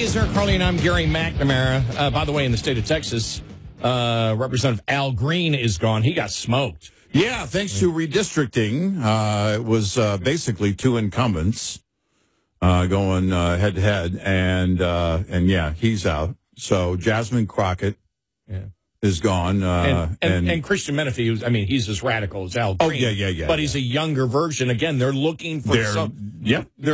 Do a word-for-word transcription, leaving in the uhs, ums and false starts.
is Eric Carly, and I'm Gary McNamara. Uh, by the way, in the state of Texas, uh, Representative Al Green is gone. He got smoked. Yeah, thanks to redistricting, uh, it was uh, basically two incumbents uh, going uh, head to head, and uh, and yeah, he's out. So Jasmine Crockett Yeah. is gone, uh, And, and, and, and Christian Menefee, who's, I mean, he's as radical as Al Green. Oh, yeah, yeah, yeah. But yeah. he's a younger version. Again, they're looking for They're, some. yeah. They're